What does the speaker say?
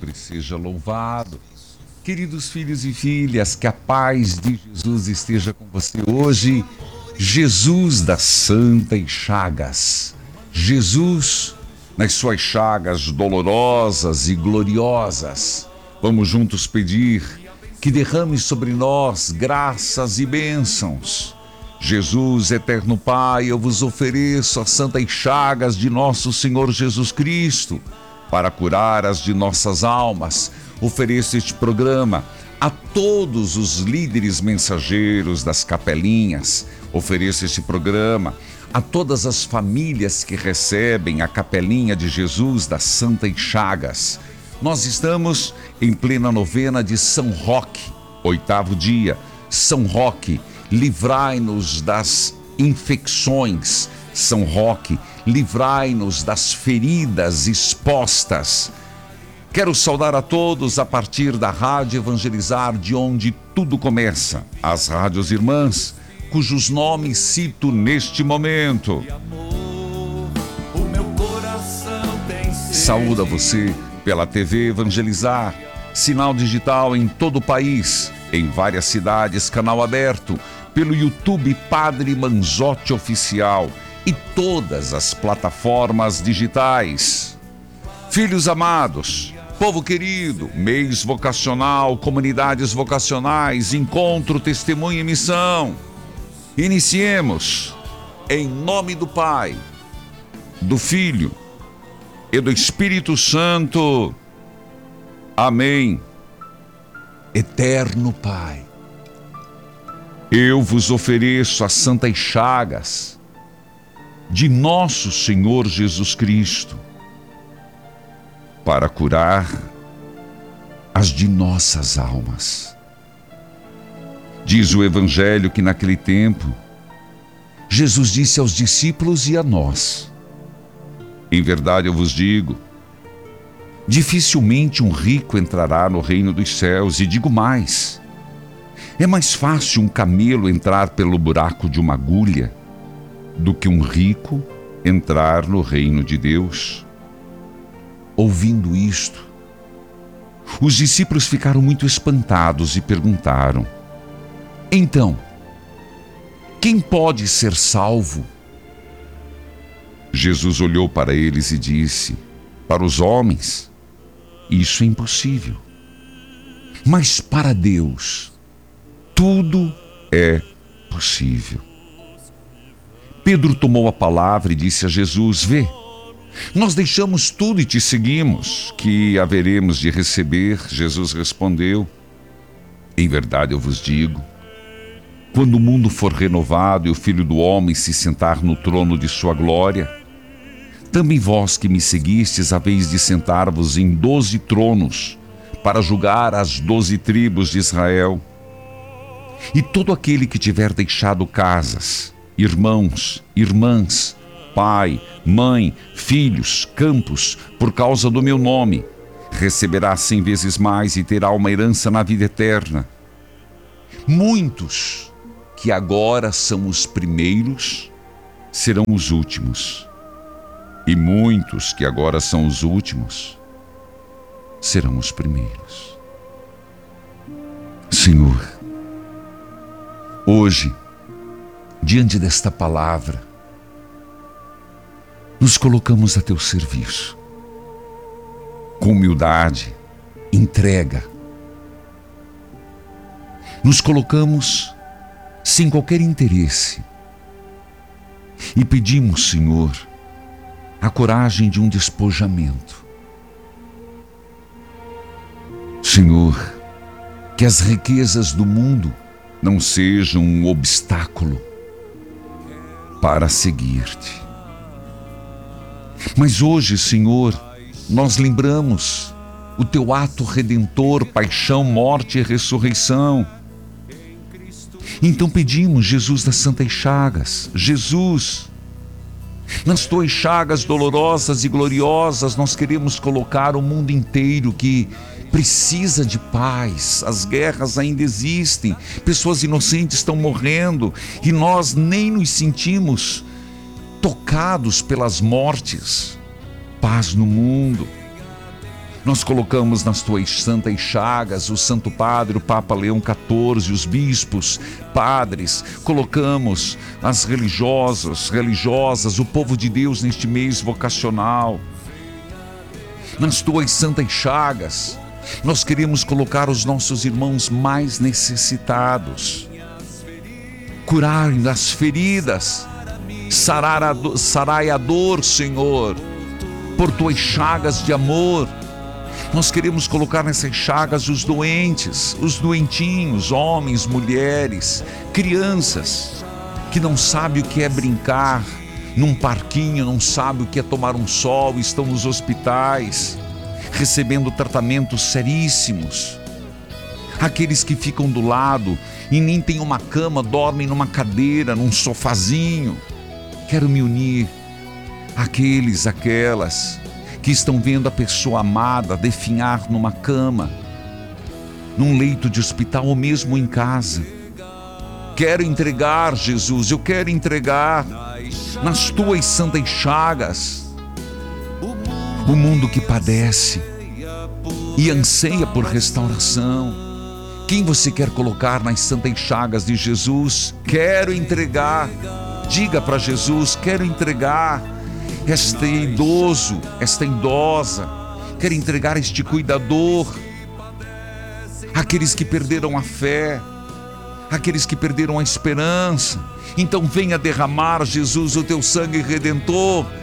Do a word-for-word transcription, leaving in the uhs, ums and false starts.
sempre seja louvado. Queridos filhos e filhas, que a paz de Jesus esteja com você hoje. Jesus das Santas Chagas. Jesus nas suas chagas dolorosas e gloriosas. Vamos juntos pedir que derrame sobre nós graças e bênçãos. Jesus, eterno Pai, eu vos ofereço as santas chagas de nosso Senhor Jesus Cristo para curar as de nossas almas. Ofereço este programa a todos os líderes mensageiros das capelinhas. Ofereço este programa a todas as famílias que recebem a capelinha de Jesus das Santas Chagas. Nós estamos em plena novena de São Roque, oitavo dia. São Roque, livrai-nos das infecções. São Roque, livrai-nos das feridas expostas. Quero saudar a todos a partir da Rádio Evangelizar, de onde tudo começa. As rádios irmãs, cujos nomes cito neste momento. Saúda você pela T V Evangelizar, sinal digital em todo o país, em várias cidades, canal aberto, pelo YouTube Padre Manzotti Oficial e todas as plataformas digitais. Filhos amados, povo querido, mês vocacional, comunidades vocacionais, encontro, testemunho e missão. Iniciemos em nome do Pai, do Filho e do Espírito Santo. Amém. Eterno Pai, eu vos ofereço as santas chagas de nosso Senhor Jesus Cristo para curar as de nossas almas. Diz o Evangelho que naquele tempo, Jesus disse aos discípulos e a nós: em verdade eu vos digo, dificilmente um rico entrará no reino dos céus, e digo mais, é mais fácil um camelo entrar pelo buraco de uma agulha do que um rico entrar no reino de Deus. Ouvindo isto, os discípulos ficaram muito espantados e perguntaram: então, quem pode ser salvo? Jesus olhou para eles e disse: para os homens, isso é impossível, mas para Deus, tudo é possível. Pedro tomou a palavra e disse a Jesus: vê, nós deixamos tudo e te seguimos, que haveremos de receber? Jesus respondeu: em verdade eu vos digo, quando o mundo for renovado e o Filho do Homem se sentar no trono de sua glória, também vós que me seguistes haveis de sentar-vos em doze tronos para julgar as doze tribos de Israel. E todo aquele que tiver deixado casas, irmãos, irmãs, pai, mãe, filhos, campos, por causa do meu nome, receberá cem vezes mais e terá uma herança na vida eterna. Muitos que agora são os primeiros serão os últimos, e muitos que agora são os últimos serão os primeiros. Senhor, hoje, diante desta palavra, nos colocamos a teu serviço, com humildade, entrega. Nos colocamos sem qualquer interesse e pedimos, Senhor, a coragem de um despojamento. Senhor, que as riquezas do mundo não sejam um obstáculo para seguir-te. Mas hoje, Senhor, nós lembramos o teu ato redentor, paixão, morte e ressurreição. Então pedimos, Jesus das Santas Chagas, Jesus, nas tuas chagas dolorosas e gloriosas, nós queremos colocar o mundo inteiro que precisa de paz. As guerras ainda existem, pessoas inocentes estão morrendo e nós nem nos sentimos tocados pelas mortes. Paz no mundo. Nós colocamos nas tuas santas chagas o Santo Padre, o Papa Leão quatorze, os bispos, padres, colocamos as religiosas, religiosas, o povo de Deus neste mês vocacional. Nas tuas santas chagas, nós queremos colocar os nossos irmãos mais necessitados, curar as feridas, sarar a do, sarai a dor, Senhor, por tuas chagas de amor. Nós queremos colocar nessas chagas os doentes, os doentinhos, homens, mulheres, crianças, que não sabem o que é brincar num parquinho, não sabem o que é tomar um sol, estão nos hospitais, recebendo tratamentos seríssimos. Aqueles que ficam do lado e nem têm uma cama, dormem numa cadeira, num sofazinho. Quero me unir àqueles, aquelas que estão vendo a pessoa amada definhar numa cama, num leito de hospital ou mesmo em casa. Quero entregar, Jesus, eu quero entregar nas tuas santas chagas o mundo que padece e anseia por restauração. Quem você quer colocar nas santas chagas de Jesus? Quero entregar. Diga para Jesus, quero entregar este idoso, esta idosa, quero entregar este cuidador, aqueles que perderam a fé, aqueles que perderam a esperança. Então venha derramar, Jesus, o teu sangue redentor